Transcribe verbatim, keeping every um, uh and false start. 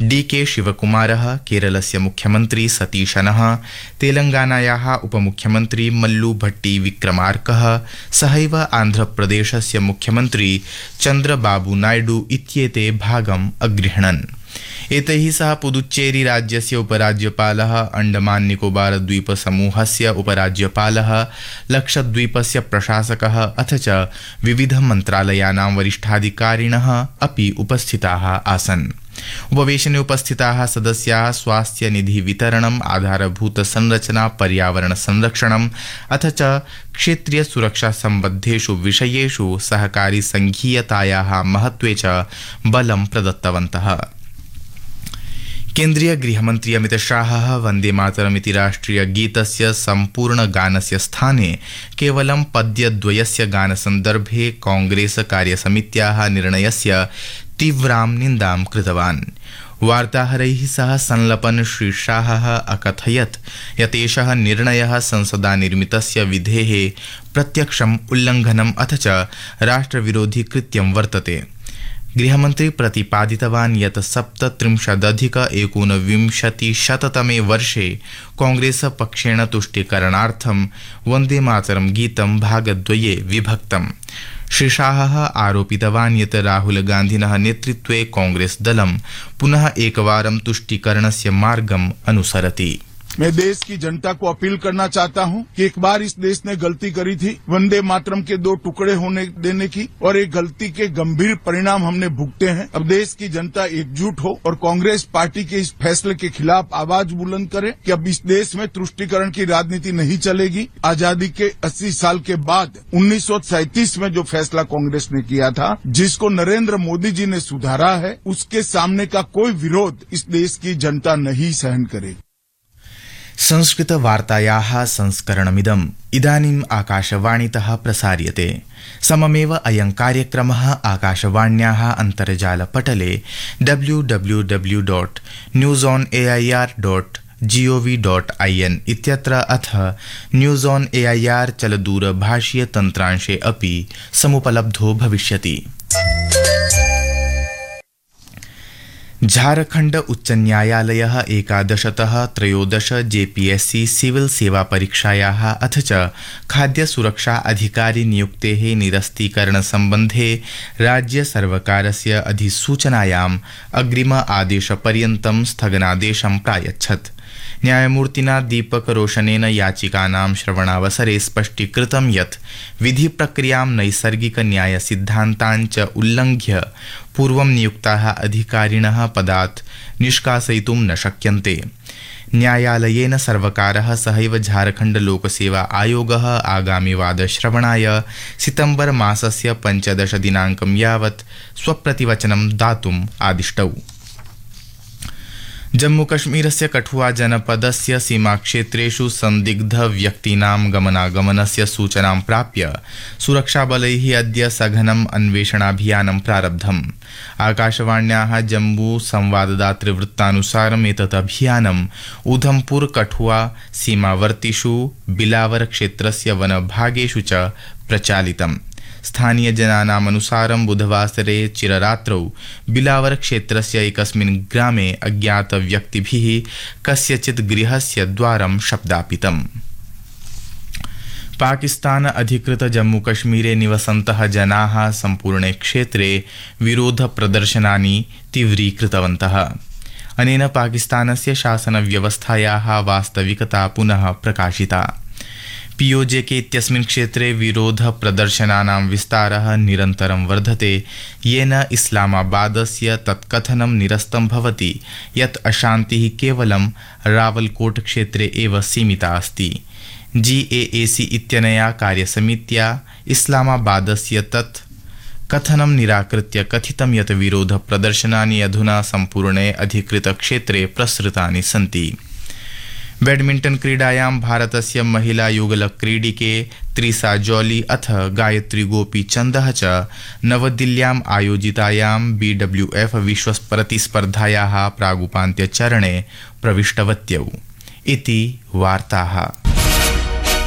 D के शिवकुमारः, केरलस्य मुख्यमन्त्री सतीशनः, तेलंगानायाः उपमुख्यमन्त्री मल्लू भट्टी विक्रमार्कः, सहैव आन्ध्रप्रदेशस्य मुख्यमन्त्री चन्द्रबाबू नायडू इत्येते भागम् अगृह्णन्। एतैः सह पुदुच्चेरी राज्यस्य उपराज्यपालः, अंडमान निकोबार द्वीप समूहस्य उपराज्यपालः, लक्षद्वीपस्य प्रशासकः अथ च विविध मन्त्रालयानां वरिष्ठाधिकारिणः अपि उपस्थिताः आसन्। उपवेशने उपस्थिताः सदस्याः स्वास्थ्य निधि वितरणम्, आधारभूत संरचना, पर्यावरण संरक्षणम् अथ च क्षेत्रीय सुरक्षा सम्बद्धेषु विषयेषु सहकारी संघीयतायाः महत्त्वे च बलं प्रदत्तवन्तः। केन्द्रीय गृहमन्त्री अमित शाहः वन्दे मातरमिति राष्ट्रिय गीतस्य सम्पूर्ण गानस्य स्थाने केवलं पद्यद्वयस्य गानसन्दर्भे कांग्रेस कार्यसमित्याः निर्णयस्य तीव्रां निन्दां कृतवान्। वार्ताहरैः सह संलपन् श्री शाहः अकथयत् यत् एषः निर्णयः संसदा निर्मितस्य विधेः प्रत्यक्षम् उल्लङ्घनम् अथ च राष्ट्रविरोधी कृत्यं वर्तते। गृहमन्त्री प्रतिपादितवान् यत् सप्तत्रिंशदधिक एकोनविंशतिशततमे वर्षे कांग्रेस पक्षेण तुष्टीकरणार्थं वन्दे मातरं गीतं भागद्वये विभक्तम्। श्री शाहः आरोपितवान् यत् राहुल गान्धिनः नेतृत्वे कांग्रेस दलं पुनः एकवारं तुष्टीकरणस्य मार्गम् अनुसरति। मैं देश की जनता को अपील करना चाहता हूं कि एक बार इस देश ने गलती करी थी वंदे मातरम के दो टुकड़े होने देने की, और एक गलती के गंभीर परिणाम हमने भुगते हैं। अब देश की जनता एकजुट हो और कांग्रेस पार्टी के इस फैसले के खिलाफ आवाज बुलंद करे कि अब इस देश में तुष्टीकरण की राजनीति नहीं चलेगी। आजादी के अस्सी साल के बाद उन्नीस सौ सैंतीस में जो फैसला कांग्रेस ने किया था, जिसको नरेंद्र मोदी जी ने सुधारा है, उसके सामने का कोई विरोध इस देश की जनता नहीं सहन करेगी। संस्कृत वार्तायाः संस्करणमिदम् इदानीम् आकाशवाणीतः प्रसार्यते। सममेव अयं कार्यक्रमः आकाशवाण्याः अन्तर्जालपटले W W W dot news on A I R dot G O V dot I N इत्यत्र अथ news on A I R चलदूरभाषीय तन्त्रांशे अपि समुपलब्धो भविष्यति। झारखंड उच्च न्यायालयः एकादशतः त्रयोदश जेपीएससी सिविल सेवा परीक्षायाः अथ च खाद्य सुरक्षा अधिकारी नियुक्तेः निरस्तीकरण सम्बन्धे राज्य सर्वकारस्य अधिसूचनायाम् अग्रिम आदेशपर्यन्तं स्थगनादेशं प्रायच्छत्। न्यायमूर्तिना दीपक रोशनेन याचिकानां श्रवणावसरे स्पष्टीकृतं यत् विधि प्रक्रियां नैसर्गिक न्याय सिद्धान्तान् च उल्लङ्घ्य पूर्वं नियुक्ताः अधिकारिणः पदात् निष्कासयितुं न शक्यन्ते। न्यायालयेन सर्वकारः सहैव झारखण्ड लोकसेवा आयोगः आगामि वादश्रवणाय सितम्बर मासस्य पञ्चदश दिनाङ्कं यावत् स्वप्रतिवचनं दातुम् आदिष्टौ। जम्मूकश्मीरस्य कठुआ जनपदस्य सीमाक्षेत्रेषु संदिग्ध व्यक्तीनां गमनागमनस्य सूचनां प्राप्य सुरक्षाबलैः अद्य सघनम् अन्वेषणाभियानं प्रारब्धम्। आकाशवाण्याः जम्मू संवाददातृवृत्तानुसारम् एतत् अभियानम् उधमपुर कठुआ सीमावर्तिषु बिलावर क्षेत्रस्य वनभागेषु च प्रचालितम्। स्थानीय जनानाम् अनुसारं बुधवासरे चिररात्रौ बिलावर क्षेत्रस्य एकस्मिन् ग्रामे अज्ञात व्यक्तिभिः कस्यचित् गृहस्य द्वारं शब्दापितम्। पाकिस्तान अधिकृत जम्मूकश्मीरे निवसन्तः जनाः सम्पूर्णे क्षेत्रे विरोध प्रदर्शनानि तीव्रीकृतवन्तः। अनेन पाकिस्तानस्य शासनव्यवस्थायाः वास्तविकता पुनः प्रकाशिता। पीओजेके इत्यस्मिन् क्षेत्रे विरोध प्रदर्शनानां विस्तारः निरन्तरं वर्धते, येन इस्लामाबादस्य तत्कथनं निरस्तं भवति यत् अशान्तिः केवलं रावलकोट क्षेत्रे एव सीमिता अस्ति। जी ए ए सी इत्यनया कार्यसमित्या इस्लामाबादस्य तत् कथनं निराकृत्य कथितं यत् विरोध प्रदर्शनानि अधुना सम्पूर्णे अधिकृतक्षेत्रे प्रसृतानि सन्ति। बैडमिंटन क्रीडायां भारतस्य महिला युगलक्रीडिके त्रिसा जॉली अथ गायत्री गोपीचन्दः च नवदिल्ल्याम् आयोजितायां बी डब्ल्यू एफ विश्वप्रतिस्पर्धायाः प्रागुपान्त्यचरणे प्रविष्टवत्यौ इति वार्ताः।